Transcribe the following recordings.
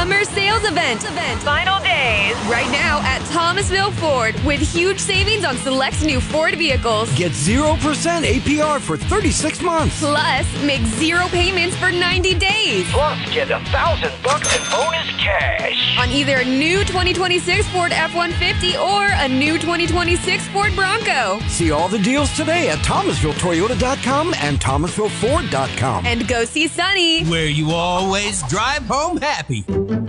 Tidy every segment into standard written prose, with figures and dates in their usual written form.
summer sales event. Final days. Right now at Thomasville Ford with huge savings on select new Ford vehicles. Get 0% APR for 36 months. Plus, make 0 payments for 90 days. Plus, get $1,000 in bonus cash. On either a new 2026 Ford F-150 or a new 2026 Ford Bronco. See all the deals today at ThomasvilleToyota.com and ThomasvilleFord.com. And go see Sunny, where you always drive home happy.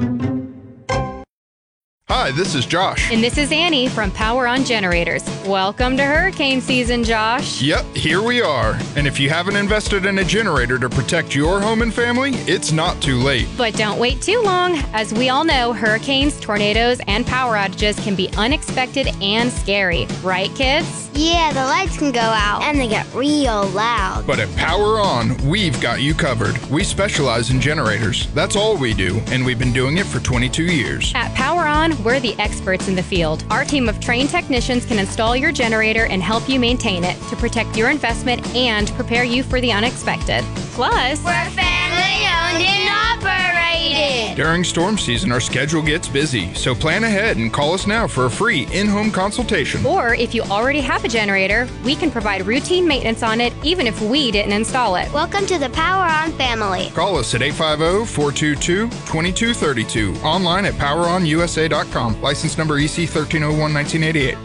Hi, this is Josh. And this is Annie from Power On Generators. Welcome to hurricane season, Josh. Yep, here we are. And if you haven't invested in a generator to protect your home and family, it's not too late. But don't wait too long. As we all know, hurricanes, tornadoes, and power outages can be unexpected and scary. Right, kids? Yeah, the lights can go out and they get real loud. But at Power On, we've got you covered. We specialize in generators. That's all we do, and we've been doing it for 22 years. At Power On, we're the experts in the field. Our team of trained technicians can install your generator and help you maintain it to protect your investment and prepare you for the unexpected. Plus, we're family owned and operated. During storm season, our schedule gets busy, so plan ahead and call us now for a free in-home consultation. Or if you already have a generator, we can provide routine maintenance on it even if we didn't install it. Welcome to the Power On family. Call us at 850-422-2232. Online at poweronusa.com. License number EC 1301-1988.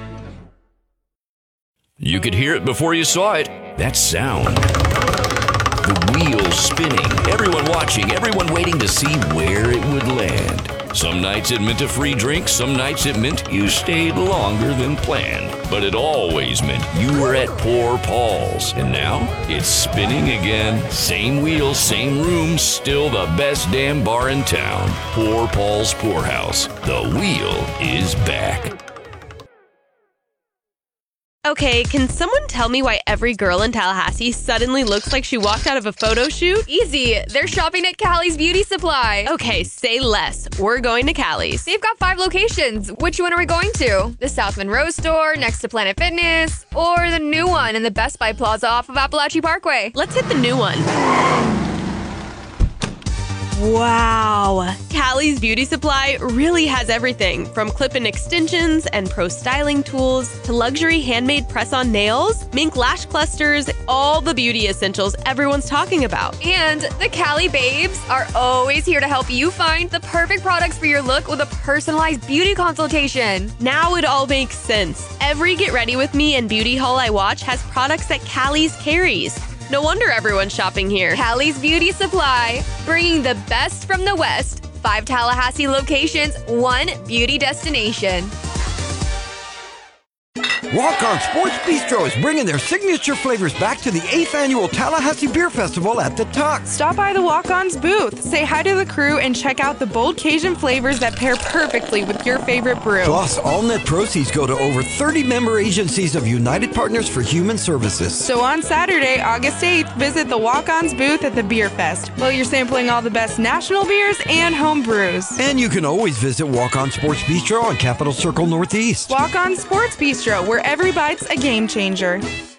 You could hear it before you saw it. That sound. The wheels spinning, everyone watching, everyone waiting to see where it would land. Some nights it meant a free drink, some nights it meant you stayed longer than planned. But it always meant you were at Poor Paul's. And now it's spinning again. Same wheels, same room, still the best damn bar in town. Poor Paul's Poorhouse. The wheel is back. Okay, can someone tell me why every girl in Tallahassee suddenly looks like she walked out of a photo shoot? Easy. They're shopping at Callie's Beauty Supply. Okay, say less. We're going to Callie's. They've got 5 locations. Which one are we going to? The South Monroe store next to Planet Fitness, or the new one in the Best Buy Plaza off of Appalachie Parkway? Let's hit the new one. Wow. Callie's Beauty Supply really has everything from clip-in extensions and pro styling tools to luxury handmade press-on nails, mink lash clusters, all the beauty essentials everyone's talking about. And the Callie Babes are always here to help you find the perfect products for your look with a personalized beauty consultation. Now it all makes sense. Every Get Ready With Me and beauty haul I watch has products that Callie's carries. No wonder everyone's shopping here. Callie's Beauty Supply, bringing the best from the West. 5 Tallahassee locations, 1 beauty destination. Walk On Sports Bistro is bringing their signature flavors back to the 8th annual Tallahassee Beer Festival at the Tuck. Stop by the Walk On's booth, say hi to the crew, and check out the bold Cajun flavors that pair perfectly with your favorite brew. Plus, all net proceeds go to over 30 member agencies of United Partners for Human Services. So on Saturday, August 8th, visit the Walk On's booth at the Beer Fest, while you're sampling all the best national beers and home brews. And you can always visit Walk On Sports Bistro on Capitol Circle Northeast. Walk On Sports Bistro, where every bite's a game changer.